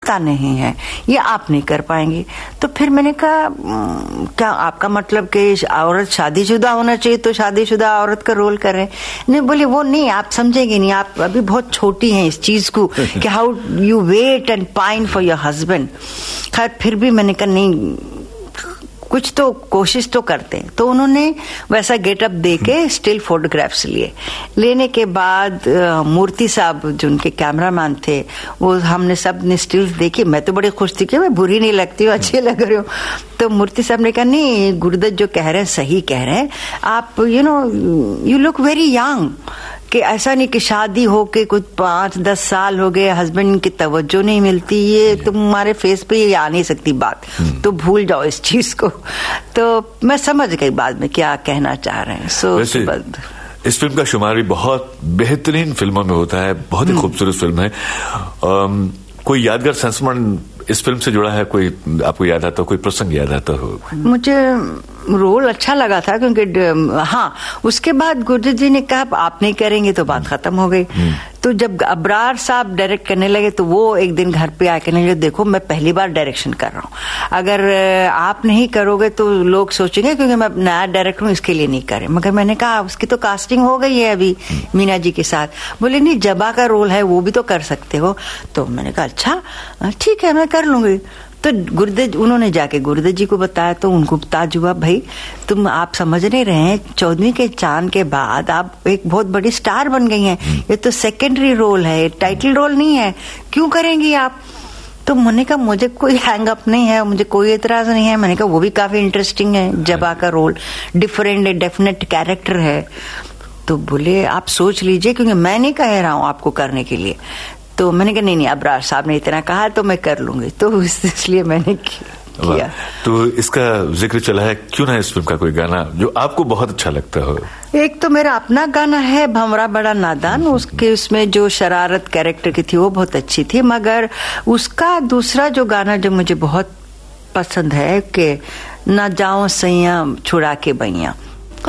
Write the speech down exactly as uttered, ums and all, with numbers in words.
सकता नहीं है, ये आप नहीं कर पाएंगे। तो फिर मैंने कहा क्या आपका मतलब कि औरत शादीशुदा होना चाहिए तो शादीशुदा औरत का रोल कर रहे हैं? नहीं, बोले वो नहीं, आप समझेंगे नहीं, आप अभी बहुत छोटी हैं इस चीज को कि how you wait and pine for your husband. खैर फिर भी मैंने कहा नहीं, कुछ तो कोशिश तो करते हैं। तो उन्होंने वैसा गेटअप दे के स्टिल फोटोग्राफ्स लिए। लेने के बाद मूर्ति साहब जो उनके कैमरामैन थे, वो हमने सब ने स्टिल्स देखी। मैं तो बड़ी खुश थी कि मैं बुरी नहीं लगती हूँ, अच्छी लग रही हूँ। तो मूर्ति साहब ने कहा नहीं, गुरुदत्त जो कह रहे हैं सही कह रहे हैं आप, you know you look very young, कि ऐसा नहीं कि शादी हो के कुछ पाँच दस साल हो गए, हस्बैंड की तवज्जो नहीं मिलती, ये तुम्हारे फेस पे ये आ नहीं सकती बात, तो भूल जाओ इस चीज को। तो मैं समझ गई बाद में क्या कहना चाह रहे हैं। सो इस फिल्म का शुमार भी बहुत बेहतरीन फिल्मों में होता है, बहुत ही खूबसूरत फिल्म है। आम, कोई यादगार संस्मरण इस फिल्म से जुड़ा है, कोई आपको याद आता हो, कोई प्रसंग याद आता हो? मुझे रोल अच्छा लगा था क्योंकि हाँ, उसके बाद गुरुदत्त जी ने कहा आप नहीं करेंगे तो बात खत्म हो गई। तो जब अब्रार साहब डायरेक्ट करने लगे तो वो एक दिन घर पे आके कहने लगे देखो मैं पहली बार डायरेक्शन कर रहा हूँ, अगर आप नहीं करोगे तो लोग सोचेंगे क्योंकि मैं नया डायरेक्टर हूँ, इसके लिए नहीं करे। मगर मैंने कहा उसकी तो कास्टिंग हो गई है अभी मीना जी के साथ। बोले नहीं, जबा का रोल है वो भी तो कर सकते हो। तो मैंने कहा अच्छा ठीक है मैं कर लूंगी। तो गुरुदत्त उन्होंने जाके गुरुदत्त जी को बताया तो उनको ताज हुआ, भाई तुम आप समझ नहीं रहे हैं, चौदहवीं के चांद के बाद आप एक बहुत बड़ी स्टार बन गई हैं, ये तो सेकेंडरी रोल है, टाइटल रोल नहीं है, क्यों करेंगी आप? तो मैंने कहा मुझे कोई हैंग अप नहीं है, मुझे कोई एतराज नहीं है। मैंने कहा वो भी काफी इंटरेस्टिंग है, जबा का रोल डिफरेंट है, डेफिनेट कैरेक्टर है। तो बोले आप सोच लीजिए क्योंकि मैं नहीं कह रहा हूँ आपको करने के लिए। तो मैंने कहा नहीं नहीं अब्रार साहब ने इतना कहा तो मैं कर लूंगी, तो इसलिए मैंने किया। तो इसका जिक्र चला है, क्यों ना इस फिल्म का कोई गाना जो आपको बहुत अच्छा लगता हो? एक तो मेरा अपना गाना है भंवरा बड़ा नादान, उसके उसमें जो शरारत कैरेक्टर की थी वो बहुत अच्छी थी। मगर उसका दूसरा जो गाना जो मुझे बहुत पसंद है कि ना जाओ सैया छुड़ा के बैया,